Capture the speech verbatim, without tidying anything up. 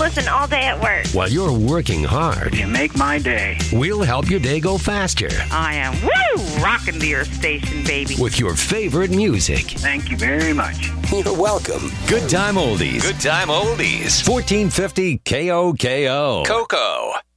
listen all day at work. While you're working hard, You make my day. we'll help your day go faster I am, woo, rocking to your station, baby. with your favorite music. Thank you very much. You're welcome. Good Time Oldies. Good Time Oldies. fourteen fifty K O K O. Coco.